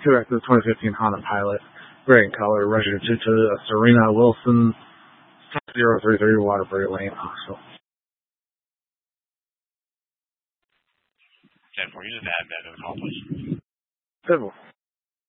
2X 2015 Honda Pilot, gray in color, registered to Serena Wilson, 033 Waterbury Lane, Knoxville. 10-4, use an admin to accomplish. Civil.